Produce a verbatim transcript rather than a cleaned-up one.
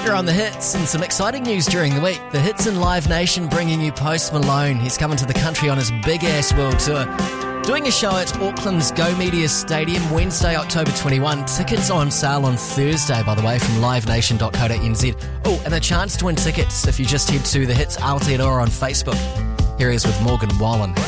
We're on the hits and some exciting news during the week. The Hits and Live Nation bringing you Post Malone. He's coming to the country on his big-ass world tour. Doing a show at Auckland's Go Media Stadium Wednesday, October twenty-first. Tickets on sale on Thursday, by the way, from live nation dot co dot n z. Oh, and a chance to win tickets if you just head to the Hits Aotearoa on Facebook. Here he is with Morgan Wallen.